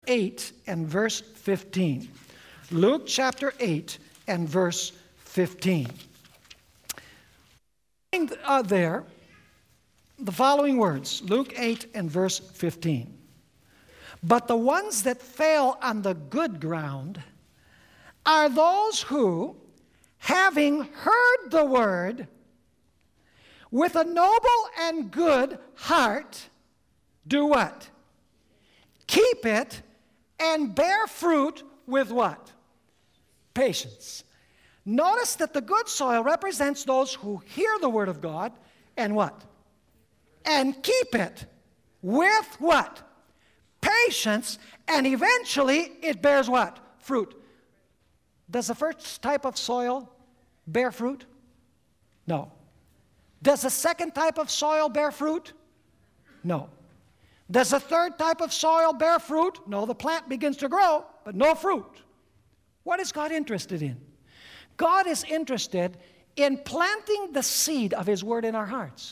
8 and verse 15. Luke chapter 8 and verse 15. Find there the following words, Luke 8 and verse 15. But the ones that fell on the good ground are those who, having heard the word, with a noble and good heart, do what? Keep it and bear fruit with what? Patience. Notice that the good soil represents those who hear the word of God and what? And keep it with what? Patience, and eventually it bears what? Fruit. Does the first type of soil bear fruit? No. Does the second type of soil bear fruit? No. Does the third type of soil bear fruit? No, the plant begins to grow, but no fruit. What is God interested in? God is interested in planting the seed of His Word in our hearts.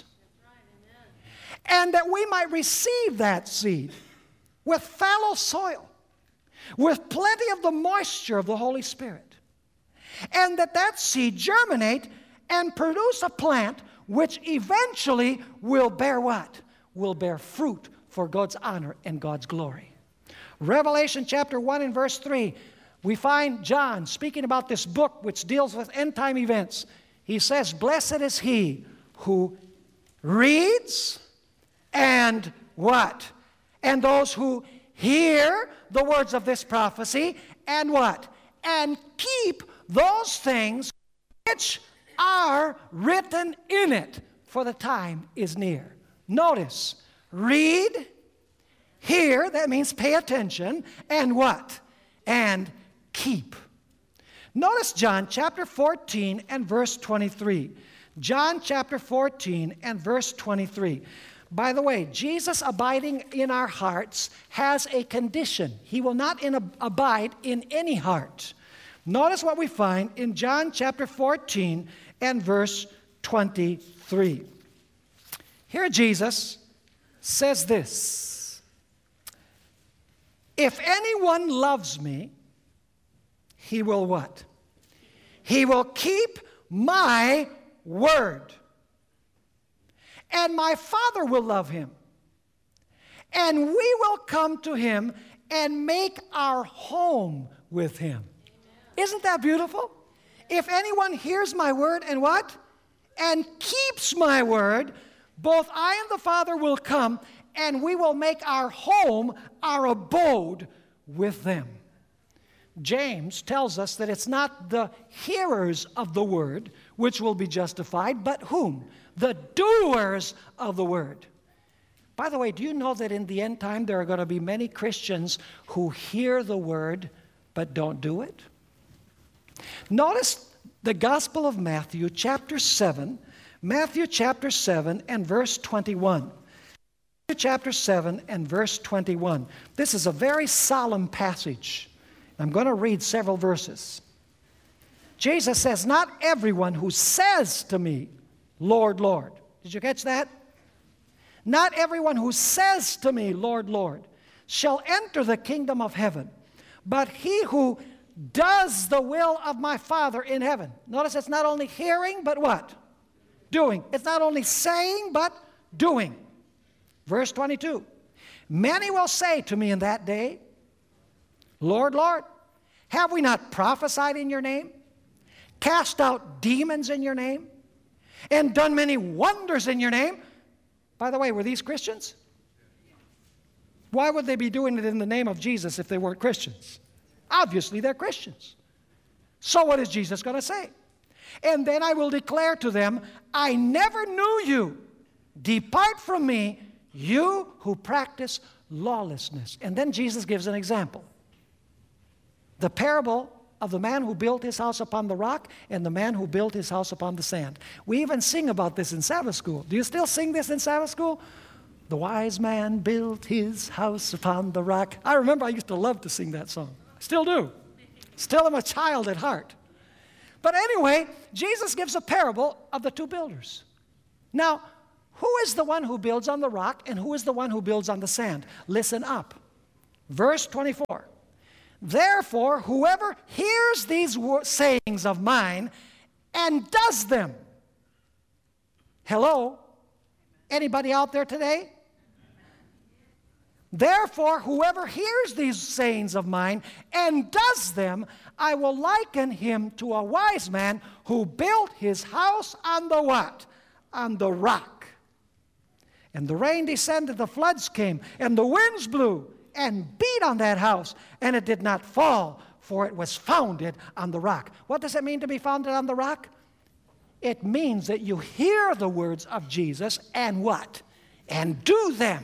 And that we might receive that seed with fallow soil, with plenty of the moisture of the Holy Spirit. And that seed germinate and produce a plant which eventually will bear what? Will bear fruit for God's honor and God's glory. Revelation chapter 1 and verse 3, we find John speaking about this book which deals with end-time events. He says, blessed is he who reads and what? And those who hear the words of this prophecy and what? And keep those things which are written in it, for the time is near. Notice, read, hear, that means pay attention, and what? And keep. Notice John chapter 14 and verse 23. John chapter 14 and verse 23. By the way, Jesus abiding in our hearts has a condition. He will not abide in any heart. Notice what we find in John chapter 14 and verse 23. Here Jesus says this, if anyone loves me, he will what? He will keep my word. And my Father will love him. And we will come to him and make our home with him. Isn't that beautiful? If anyone hears my word and what? And keeps my word, both I and the Father will come, and we will make our home, our abode with them. James tells us that it's not the hearers of the word which will be justified, but whom? The doers of the word. By the way, do you know that in the end time there are going to be many Christians who hear the word but don't do it? Notice the Gospel of Matthew chapter 7, Matthew chapter 7 and verse 21. Matthew chapter 7 and verse 21. This is a very solemn passage. I'm going to read several verses. Jesus says, not everyone who says to me, Lord, Lord. Did you catch that? Not everyone who says to me, Lord, Lord, shall enter the kingdom of heaven, but he who does the will of my Father in heaven. Notice it's not only hearing, but what? Doing. It's not only saying, but doing. Verse 22. Many will say to me in that day, Lord, Lord, have we not prophesied in your name, cast out demons in your name, and done many wonders in your name? By the way, were these Christians? Why would they be doing it in the name of Jesus if they weren't Christians? Obviously, they're Christians. So what is Jesus going to say? And then I will declare to them, I never knew you. Depart from me, you who practice lawlessness. And then Jesus gives an example. The parable of the man who built his house upon the rock and the man who built his house upon the sand. We even sing about this in Sabbath school. Do you still sing this in Sabbath school? The wise man built his house upon the rock. I remember I used to love to sing that song. I still do. Still am a child at heart. But anyway, Jesus gives a parable of the two builders. Now, who is the one who builds on the rock and who is the one who builds on the sand? Listen up. Verse 24. Therefore, whoever hears these sayings of mine and does them. Hello? Anybody out there today? Therefore, whoever hears these sayings of mine and does them, I will liken him to a wise man who built his house on the what? On the rock. And the rain descended, the floods came, and the winds blew and beat on that house, and it did not fall, for it was founded on the rock. What does it mean to be founded on the rock? It means that you hear the words of Jesus and what? And do them.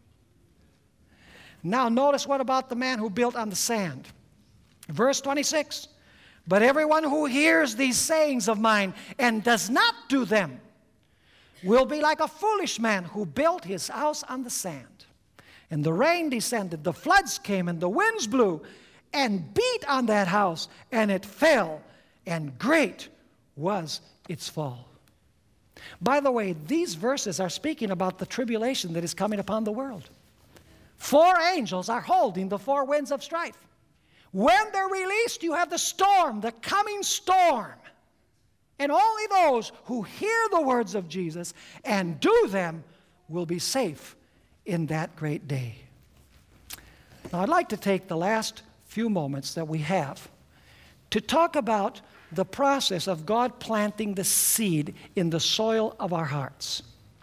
Now notice what about the man who built on the sand? Verse 26. But everyone who hears these sayings of mine and does not do them will be like a foolish man who built his house on the sand. And the rain descended, the floods came, and the winds blew and beat on that house, and it fell, and great was its fall. By the way, these verses are speaking about the tribulation that is coming upon the world. 4 angels are holding the 4 winds of strife. When they're released, you have the storm, the coming storm. And only those who hear the words of Jesus and do them will be safe in that great day. Now, I'd like to take the last few moments that we have to talk about the process of God planting the seed in the soil of our hearts.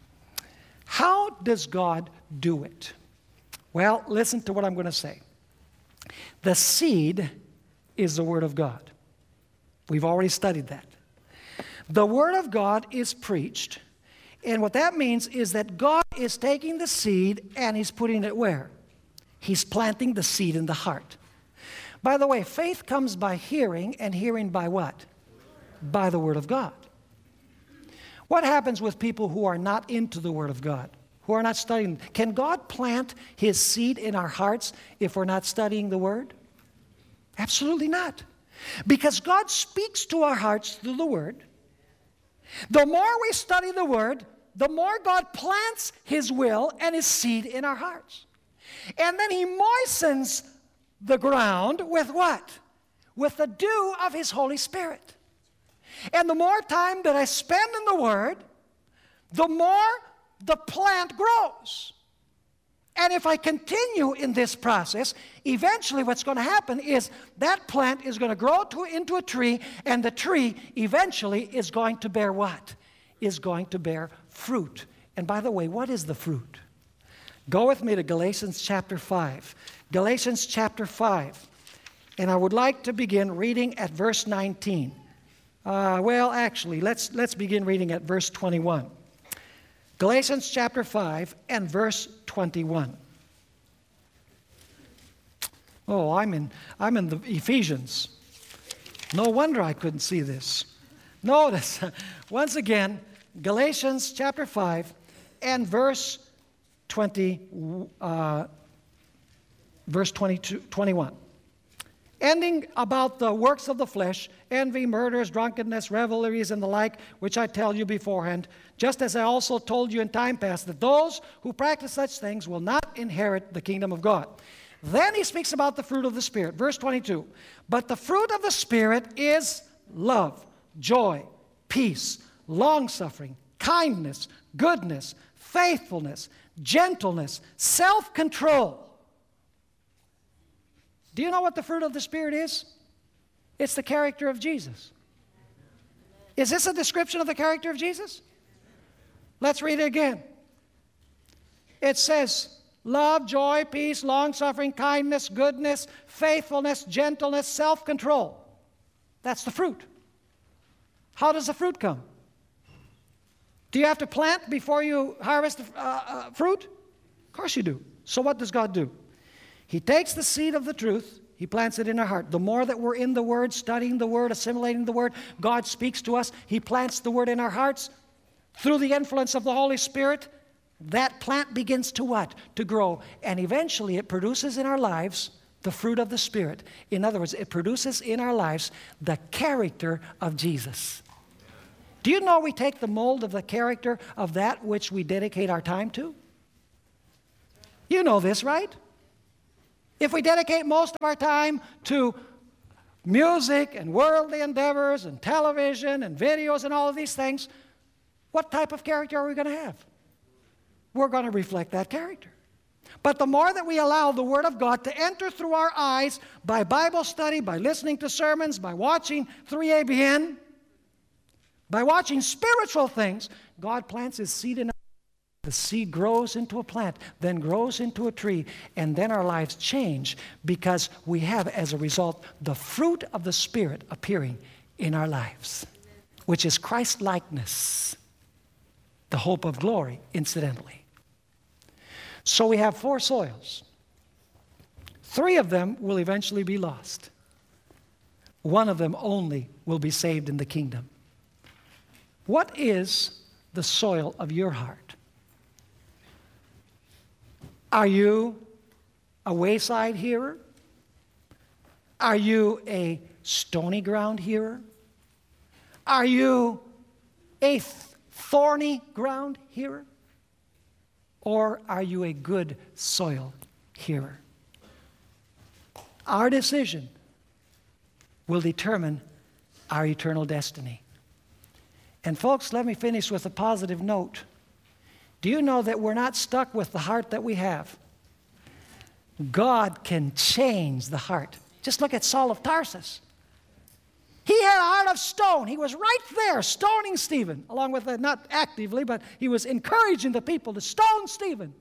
How does God do it? Well, listen to what I'm going to say. The seed is the Word of God. We've already studied that. The Word of God is preached, and what that means is that God is taking the seed and He's putting it where? He's planting the seed in the heart. By the way, faith comes by hearing, and hearing by what? By the Word of God. What happens with people who are not into the Word of God, who are not studying? Can God plant His seed in our hearts if we're not studying the Word? Absolutely not. Because God speaks to our hearts through the Word. The more we study the Word, the more God plants His will and His seed in our hearts. And then He moistens the ground with what? With the dew of His Holy Spirit. And the more time that I spend in the Word, the more the plant grows. And if I continue in this process, eventually what's going to happen is that plant is going to grow into a tree, and the tree eventually is going to bear what? Is going to bear fruit. And by the way, what is the fruit? Go with me to Galatians chapter 5. Galatians chapter 5. And I would like to begin reading at verse 19. Let's begin reading at verse 21. Galatians chapter 5 and verse 21. Oh, I'm in the Ephesians. No wonder I couldn't see this. Notice, once again, Galatians chapter 5 and verse 21. Ending about the works of the flesh, envy, murders, drunkenness, revelries, and the like, which I tell you beforehand, just as I also told you in time past, that those who practice such things will not inherit the kingdom of God. Then he speaks about the fruit of the Spirit. Verse 22, but the fruit of the Spirit is love, joy, peace, long-suffering, kindness, goodness, faithfulness, gentleness, self-control. Do you know what the fruit of the Spirit is? It's the character of Jesus. Is this a description of the character of Jesus? Let's read it again. It says, love, joy, peace, long-suffering, kindness, goodness, faithfulness, gentleness, self-control. That's the fruit. How does the fruit come? Do you have to plant before you harvest fruit? Of course you do. So what does God do? He takes the seed of the truth, He plants it in our heart. The more that we're in the Word, studying the Word, assimilating the Word, God speaks to us. He plants the Word in our hearts. Through the influence of the Holy Spirit, that plant begins to what? To grow. And eventually it produces in our lives the fruit of the Spirit. In other words, it produces in our lives the character of Jesus. Do you know we take the mold of the character of that which we dedicate our time to? You know this, right? If we dedicate most of our time to music and worldly endeavors and television and videos and all of these things, what type of character are we going to have? We're going to reflect that character. But the more that we allow the Word of God to enter through our eyes by Bible study, by listening to sermons, by watching 3ABN, by watching spiritual things, God plants His seed in us. The seed grows into a plant, then grows into a tree, and then our lives change because we have, as a result, the fruit of the Spirit appearing in our lives, which is Christ-likeness, the hope of glory, incidentally. So we have 4 soils. 3 of them will eventually be lost. 1 of them only will be saved in the kingdom. What is the soil of your heart? Are you a wayside hearer? Are you a stony ground hearer? Are you a thorny ground hearer? Or are you a good soil hearer? Our decision will determine our eternal destiny. And folks, let me finish with a positive note. Do you know that we're not stuck with the heart that we have? God can change the heart. Just look at Saul of Tarsus. He had a heart of stone. He was right there stoning Stephen, along with, not actively, but he was encouraging the people to stone Stephen.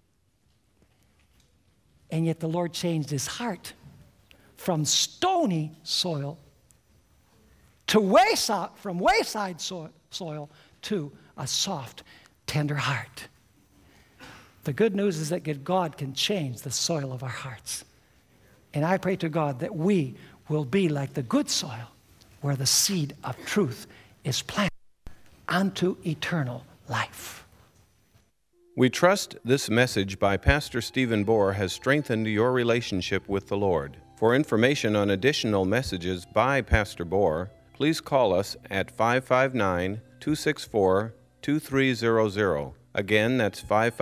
And yet the Lord changed his heart from stony soil to wayside soil to a soft, tender heart. The good news is that God can change the soil of our hearts. And I pray to God that we will be like the good soil where the seed of truth is planted unto eternal life. We trust this message by Pastor Stephen Bohr has strengthened your relationship with the Lord. For information on additional messages by Pastor Bohr, please call us at 559-264-2300. Again, that's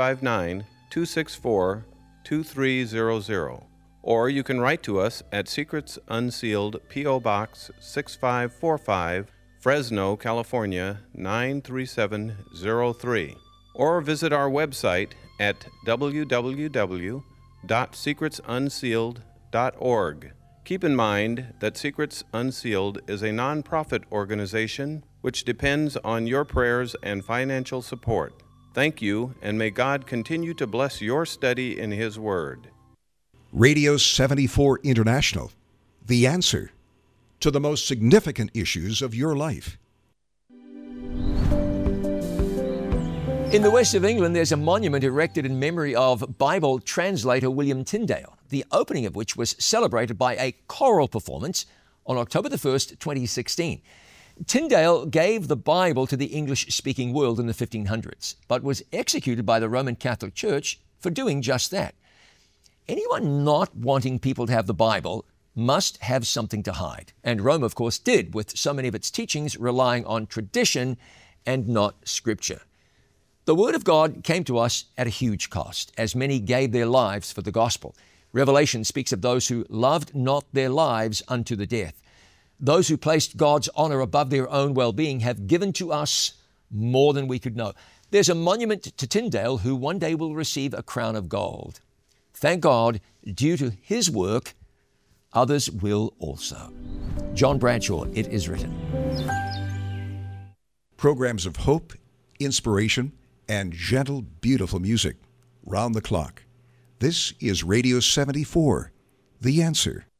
559-264-2300. Or you can write to us at Secrets Unsealed, P.O. Box 6545, Fresno, California 93703. Or visit our website at www.secretsunsealed.org. Keep in mind that Secrets Unsealed is a nonprofit organization which depends on your prayers and financial support. Thank you, and may God continue to bless your study in His Word. Radio 74 International, the answer to the most significant issues of your life. In the west of England, there's a monument erected in memory of Bible translator William Tyndale, the opening of which was celebrated by a choral performance on October the 1st, 2016. Tyndale gave the Bible to the English-speaking world in the 1500s, but was executed by the Roman Catholic Church for doing just that. Anyone not wanting people to have the Bible must have something to hide. And Rome, of course, did, with so many of its teachings relying on tradition and not Scripture. The Word of God came to us at a huge cost, as many gave their lives for the gospel. Revelation speaks of those who loved not their lives unto the death. Those who placed God's honor above their own well-being have given to us more than we could know. There's a monument to Tyndale who one day will receive a crown of gold. Thank God, due to his work, others will also. John Bradshaw, It Is Written. Programs of hope, inspiration, and gentle, beautiful music round the clock. This is Radio 74, The Answer.